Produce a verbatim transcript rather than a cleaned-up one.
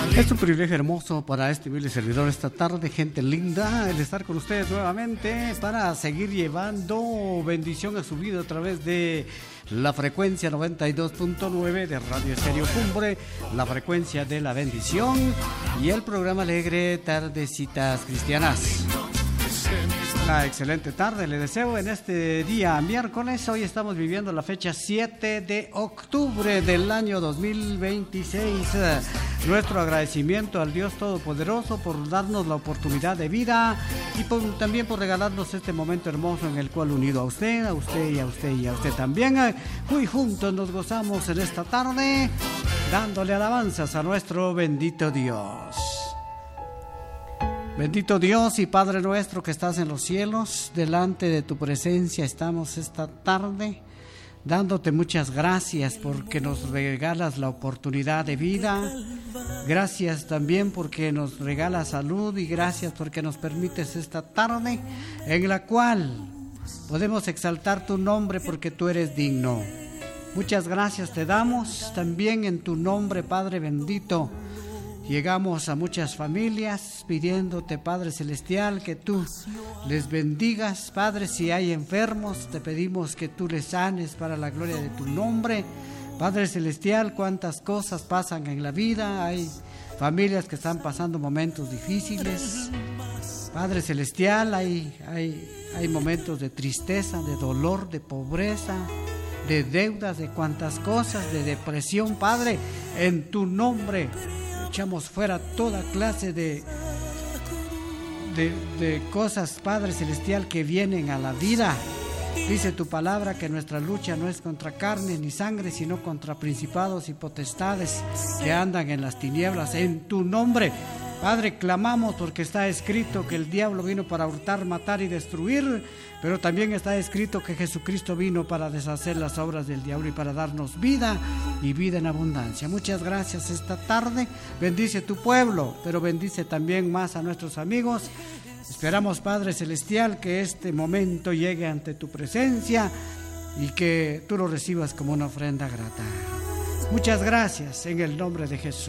Es un privilegio hermoso para este humilde servidor esta tarde, gente linda, el estar con ustedes nuevamente para seguir llevando bendición a su vida a través de la frecuencia noventa y dos punto nueve de Radio Estéreo Cumbre, la frecuencia de la bendición y el programa alegre Tardecitas Cristianas. Una excelente tarde le deseo en este día miércoles. Hoy estamos viviendo la fecha siete de octubre del año dos mil veintiséis. Nuestro agradecimiento al Dios Todopoderoso por darnos la oportunidad de vida y por, también por regalarnos este momento hermoso en el cual, unido a usted, a usted y a usted y a usted también, muy juntos nos gozamos en esta tarde dándole alabanzas a nuestro bendito Dios. Bendito Dios y Padre nuestro que estás en los cielos, delante de tu presencia estamos esta tarde dándote muchas gracias porque nos regalas la oportunidad de vida. Gracias también porque nos regalas salud y gracias porque nos permites esta tarde en la cual podemos exaltar tu nombre porque tú eres digno. Muchas gracias te damos también en tu nombre, Padre bendito. Llegamos a muchas familias pidiéndote, Padre Celestial, que tú les bendigas. Padre, si hay enfermos, te pedimos que tú les sanes para la gloria de tu nombre. Padre Celestial, cuántas cosas pasan en la vida. Hay familias que están pasando momentos difíciles. Padre Celestial, hay, hay, hay momentos de tristeza, de dolor, de pobreza, de deudas, de cuántas cosas, de depresión. Padre, en tu nombre echamos fuera toda clase de, de, de cosas, Padre Celestial, que vienen a la vida. Dice tu palabra que nuestra lucha no es contra carne ni sangre, sino contra principados y potestades que andan en las tinieblas. En tu nombre, Padre, clamamos porque está escrito que el diablo vino para hurtar, matar y destruir, pero también está escrito que Jesucristo vino para deshacer las obras del diablo y para darnos vida y vida en abundancia. Muchas gracias esta tarde. Bendice tu pueblo, pero bendice también más a nuestros amigos. Esperamos, Padre Celestial, que este momento llegue ante tu presencia y que tú lo recibas como una ofrenda grata. Muchas gracias en el nombre de Jesús.